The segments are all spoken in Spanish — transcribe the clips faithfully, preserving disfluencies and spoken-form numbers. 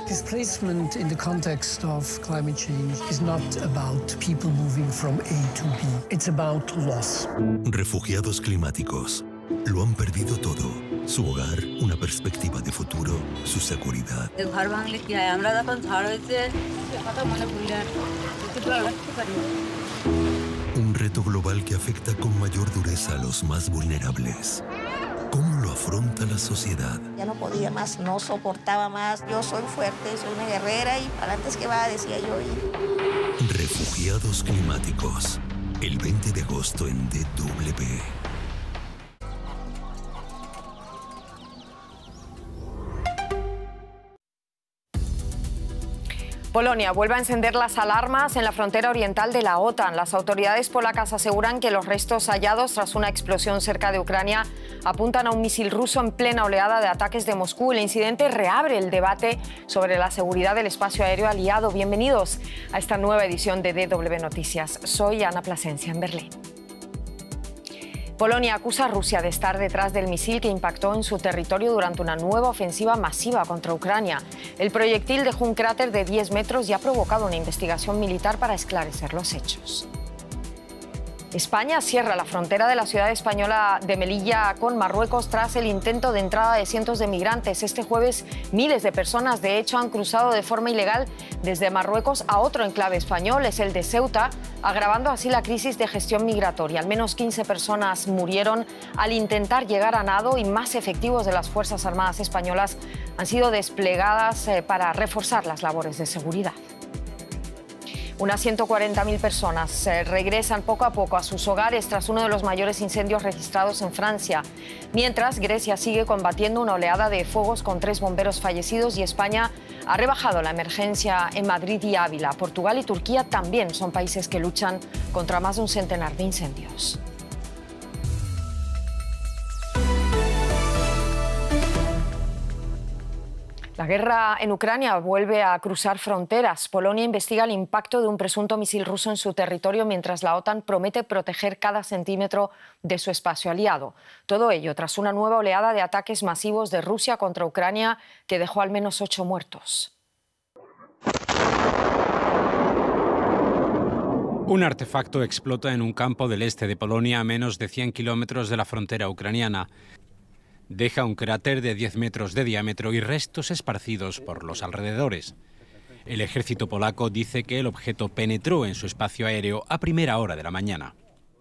Displacement in the context of climate change is not about people moving from A to B. It's about loss. Refugiados climáticos. Lo han perdido todo. Su hogar, una perspectiva de futuro, su seguridad. Un reto global que afecta con mayor dureza a los más vulnerables. ¿Cómo lo afronta la sociedad? Ya no podía más, no soportaba más. Yo soy fuerte, soy una guerrera y para antes que va, decía yo. Y... Refugiados climáticos. El veinte de agosto en D W. Polonia vuelve a encender las alarmas en la frontera oriental de la OTAN. Las autoridades polacas aseguran que los restos hallados tras una explosión cerca de Ucrania apuntan a un misil ruso en plena oleada de ataques de Moscú. El incidente reabre el debate sobre la seguridad del espacio aéreo aliado. Bienvenidos a esta nueva edición de D W Noticias. Soy Ana Plasencia en Berlín. Polonia acusa a Rusia de estar detrás del misil que impactó en su territorio durante una nueva ofensiva masiva contra Ucrania. El proyectil dejó un cráter de diez metros y ha provocado una investigación militar para esclarecer los hechos. España cierra la frontera de la ciudad española de Melilla con Marruecos tras el intento de entrada de cientos de migrantes. Este jueves, miles de personas, de hecho, han cruzado de forma ilegal desde Marruecos a otro enclave español, es el de Ceuta, agravando así la crisis de gestión migratoria. Al menos quince personas murieron al intentar llegar a nado y más efectivos de las Fuerzas Armadas españolas han sido desplegadas para reforzar las labores de seguridad. Unas ciento cuarenta mil personas eh, regresan poco a poco a sus hogares tras uno de los mayores incendios registrados en Francia. Mientras, Grecia sigue combatiendo una oleada de fuegos con tres bomberos fallecidos y España ha rebajado la emergencia en Madrid y Ávila. Portugal y Turquía también son países que luchan contra más de un centenar de incendios. La guerra en Ucrania vuelve a cruzar fronteras. Polonia investiga el impacto de un presunto misil ruso en su territorio mientras la OTAN promete proteger cada centímetro de su espacio aliado. Todo ello tras una nueva oleada de ataques masivos de Rusia contra Ucrania que dejó al menos ocho muertos. Un artefacto explota en un campo del este de Polonia a menos de cien kilómetros de la frontera ucraniana. Deja un cráter de diez metros de diámetro y restos esparcidos por los alrededores. El ejército polaco dice que el objeto penetró en su espacio aéreo a primera hora de la mañana.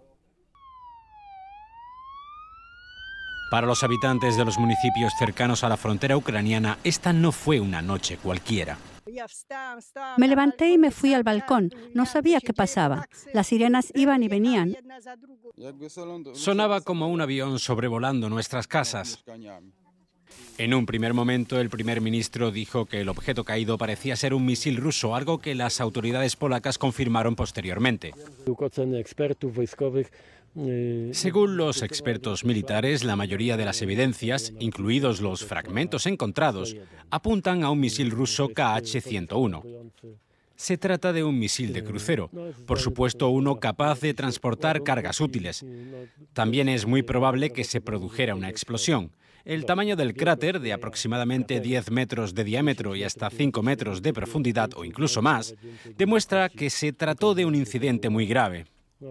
Para los habitantes de los municipios cercanos a la frontera ucraniana, esta no fue una noche cualquiera. Me levanté y me fui al balcón. No sabía qué pasaba. Las sirenas iban y venían. Sonaba como un avión sobrevolando nuestras casas. En un primer momento, el primer ministro dijo que el objeto caído parecía ser un misil ruso, algo que las autoridades polacas confirmaron posteriormente. Según los expertos militares, la mayoría de las evidencias, incluidos los fragmentos encontrados, apuntan a un misil ruso K H ciento uno. Se trata de un misil de crucero, por supuesto uno capaz de transportar cargas útiles. También es muy probable que se produjera una explosión. El tamaño del cráter, de aproximadamente diez metros de diámetro y hasta cinco metros de profundidad o incluso más, demuestra que se trató de un incidente muy grave.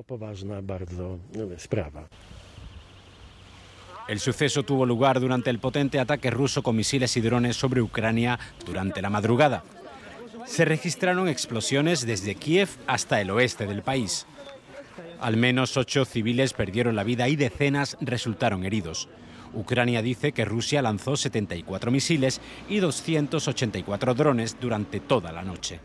El suceso tuvo lugar durante el potente ataque ruso con misiles y drones sobre Ucrania durante la madrugada. Se registraron explosiones desde Kiev hasta el oeste del país. Al menos ocho civiles perdieron la vida y decenas resultaron heridos. Ucrania dice que Rusia lanzó setenta y cuatro misiles y doscientos ochenta y cuatro drones durante toda la noche.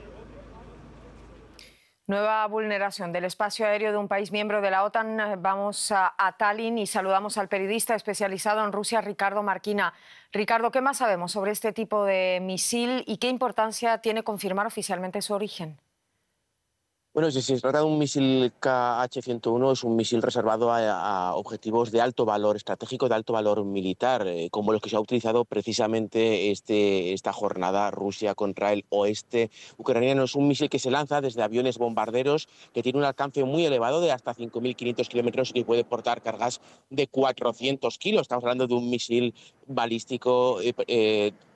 Nueva vulneración del espacio aéreo de un país miembro de la OTAN. Vamos a, a Tallinn y saludamos al periodista especializado en Rusia, Ricardo Marquina. Ricardo, ¿qué más sabemos sobre este tipo de misil y qué importancia tiene confirmar oficialmente su origen? Bueno, si se trata de un misil K H ciento uno, es un misil reservado a, a objetivos de alto valor estratégico, de alto valor militar, eh, como los que se ha utilizado precisamente este, esta jornada Rusia contra el oeste ucraniano. Es un misil que se lanza desde aviones bombarderos, que tiene un alcance muy elevado de hasta cinco mil quinientos kilómetros y que puede portar cargas de cuatrocientos kilos. Estamos hablando de un misil balístico eh, eh,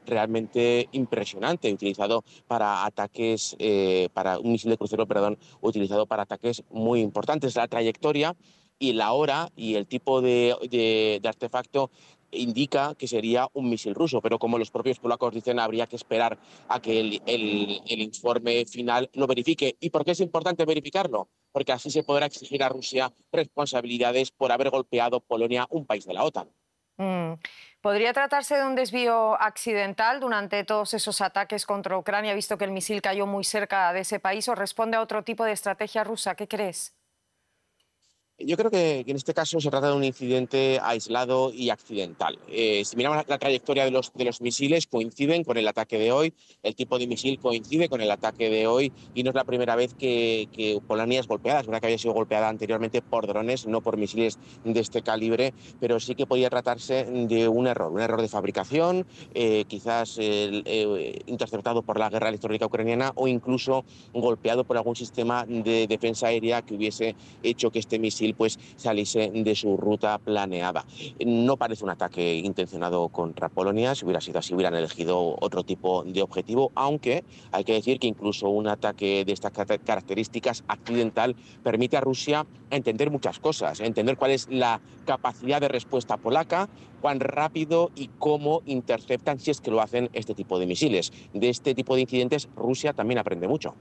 realmente impresionante, utilizado para ataques, eh, para un misil de crucero, perdón, utilizado para ataques muy importantes. La trayectoria y la hora y el tipo de, de, de artefacto indica que sería un misil ruso, pero como los propios polacos dicen, habría que esperar a que el, el, el informe final lo verifique. ¿Y por qué es importante verificarlo? Porque así se podrá exigir a Rusia responsabilidades por haber golpeado Polonia, un país de la OTAN. Mm. ¿Podría tratarse de un desvío accidental durante todos esos ataques contra Ucrania, visto que el misil cayó muy cerca de ese país, o responde a otro tipo de estrategia rusa? ¿Qué crees? Yo creo que en este caso se trata de un incidente aislado y accidental. Eh, si miramos la, la trayectoria de los, de los misiles, coinciden con el ataque de hoy, el tipo de misil coincide con el ataque de hoy y no es la primera vez que, que Polonia es golpeada. Es verdad que había sido golpeada anteriormente por drones, no por misiles de este calibre, pero sí que podía tratarse de un error, un error de fabricación, eh, quizás eh, eh, interceptado por la guerra electrónica ucraniana o incluso golpeado por algún sistema de defensa aérea que hubiese hecho que este misil pues saliese de su ruta planeada. No parece un ataque intencionado contra Polonia. Si hubiera sido así, hubieran elegido otro tipo de objetivo, aunque hay que decir que incluso un ataque de estas características accidental permite a Rusia entender muchas cosas, entender cuál es la capacidad de respuesta polaca, cuán rápido y cómo interceptan, si es que lo hacen, este tipo de misiles. De este tipo de incidentes Rusia también aprende mucho.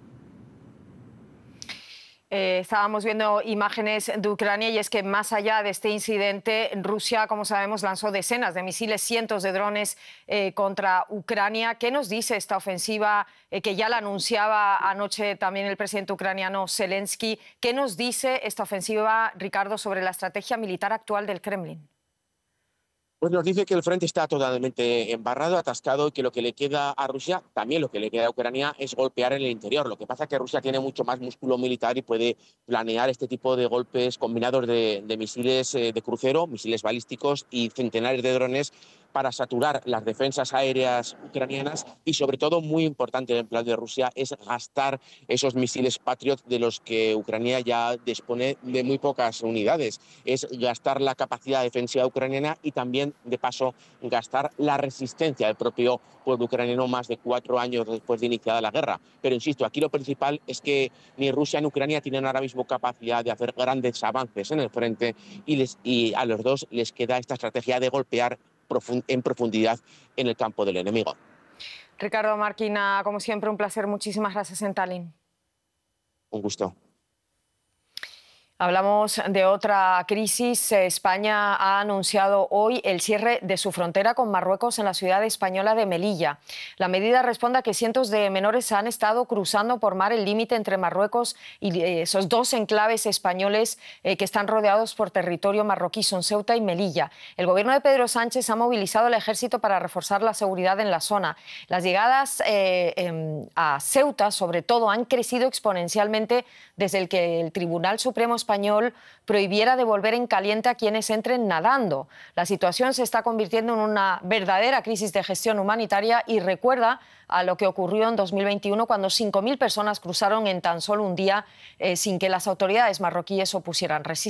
Eh, estábamos viendo imágenes de Ucrania y es que más allá de este incidente, Rusia, como sabemos, lanzó decenas de misiles, cientos de drones eh, contra Ucrania. ¿Qué nos dice esta ofensiva eh, que ya la anunciaba anoche también el presidente ucraniano Zelensky? ¿Qué nos dice esta ofensiva, Ricardo, sobre la estrategia militar actual del Kremlin? Pues nos dice que el frente está totalmente embarrado, atascado y que lo que le queda a Rusia, también lo que le queda a Ucrania, es golpear en el interior. Lo que pasa es que Rusia tiene mucho más músculo militar y puede planear este tipo de golpes combinados de, de misiles eh, de crucero, misiles balísticos y centenares de drones para saturar las defensas aéreas ucranianas y, sobre todo, muy importante en el plan de Rusia, es gastar esos misiles Patriot de los que Ucrania ya dispone de muy pocas unidades. Es gastar la capacidad defensiva ucraniana y también, de paso, gastar la resistencia del propio pueblo ucraniano más de cuatro años después de iniciada la guerra. Pero, insisto, aquí lo principal es que ni Rusia ni Ucrania tienen ahora mismo capacidad de hacer grandes avances en el frente y, les, y a los dos les queda esta estrategia de golpear en profundidad en el campo del enemigo. Ricardo Marquina, como siempre, un placer. Muchísimas gracias en Tallinn. Un gusto. Hablamos de otra crisis. España ha anunciado hoy el cierre de su frontera con Marruecos en la ciudad española de Melilla. La medida responde a que cientos de menores han estado cruzando por mar el límite entre Marruecos y esos dos enclaves españoles eh, que están rodeados por territorio marroquí, son Ceuta y Melilla. El gobierno de Pedro Sánchez ha movilizado al ejército para reforzar la seguridad en la zona. Las llegadas eh, eh, a Ceuta, sobre todo, han crecido exponencialmente desde el que el Tribunal Supremo Español español prohibiera devolver en caliente a quienes entren nadando. La situación se está convirtiendo en una verdadera crisis de gestión humanitaria y recuerda a lo que ocurrió en dos mil veintiuno cuando cinco mil personas cruzaron en tan solo un día eh, sin que las autoridades marroquíes opusieran resistencia.